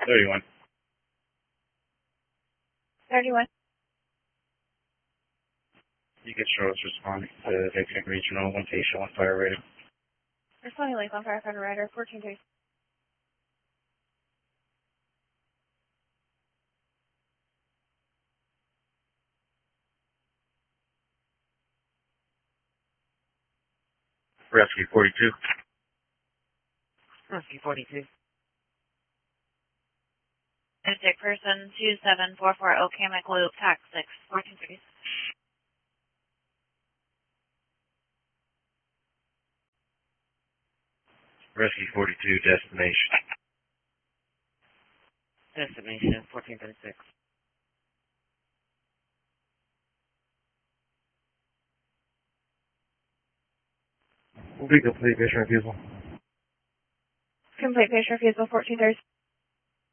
31. 31. You get Charles responding to Viking Regional, 1 patient, 1 fire rated. Responding late on firefighter rider, 14-3. Rescue 42. Rescue 42. Intake person 2744 Okamic Loop, TAC 6, 14-3. Rescue 42, destination. Destination 1436. Will be complete mission refusal. Complete patient refusal, 14-3.